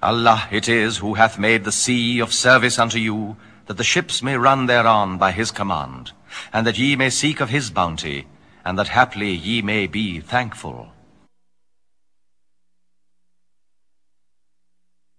Allah it is who hath made the sea of service unto you, that the ships may run thereon by his command, and that ye may seek of his bounty, and that haply ye may be thankful.